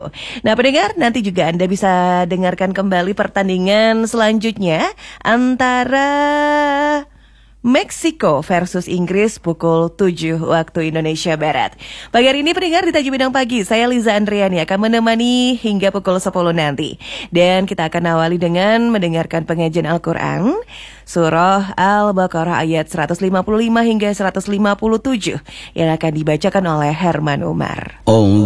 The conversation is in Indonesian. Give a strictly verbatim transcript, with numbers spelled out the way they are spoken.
Nah pendengar, nanti juga Anda bisa dengarkan kembali pertandingan selanjutnya antara Meksiko versus Inggris pukul tujuh waktu Indonesia Barat. Pagi hari ini pendengar di Tajuk Bidang Pagi, saya Liza Andriani akan menemani hingga pukul sepuluh nanti. Dan kita akan awali dengan mendengarkan pengajian Al-Quran, Surah Al-Baqarah ayat seratus lima puluh lima hingga seratus lima puluh tujuh yang akan dibacakan oleh Herman Umar. Om